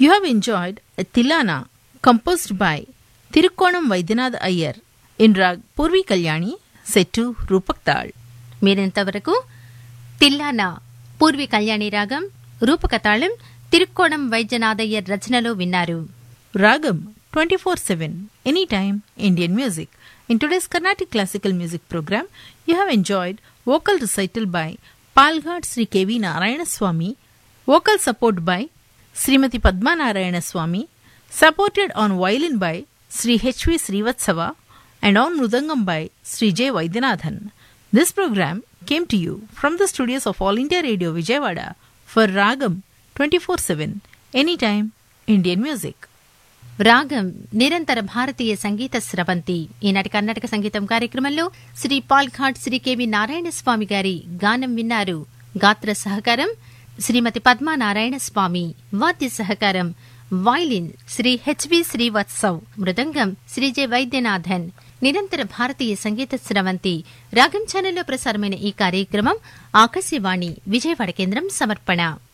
You have enjoyed a Tilana composed by Tirukkonam Vaidyanatha Iyer in Rag Purvi Kalyani set to Rupak Tal. మీరింతవరకు తిల్లానా పూర్వి కళ్యాణి రాగం రూపక తాళం తిరుక్కోణం వైద్యనాథయ్యర్ రచనలో విన్నారు. Ragam 24/7 Anytime Indian Music. In today's Carnatic Classical Music program, you have enjoyed vocal recital by Palghat Sri K.V. Narayana Swami, vocal support by Srimati Padma Narayana Swami, supported on violin by Sri H.V. Srivatsava and on mridangam by Sri J. Vaidyanathan. This program came to you from the studios of All India Radio Vijayawada for Ragam 24/7 Anytime Indian Music. రాగం నిరంతర భారతీయ సంగీత స్రవంతి. ఈనాటి కర్ణాటక సంగీతం కార్యక్రమంలో Shri Palghat Shri KV Narayana స్వామి గారి గానం విన్నారు. గాత్ర సహకారం శ్రీమతి పద్మా నారాయణ స్వామి, వాద్య సహకారం వైలిన్ శ్రీ హెచ్వి శ్రీవత్సవ్, మృదంగం శ్రీ జె వైద్యనాథన్. నిరంతర భారతీయ సంగీత స్రవంతి రాగం ఛానల్లో ప్రసారమైన ఈ కార్యక్రమం ఆకాశవాణి విజయవాడ కేంద్రం సమర్పణ.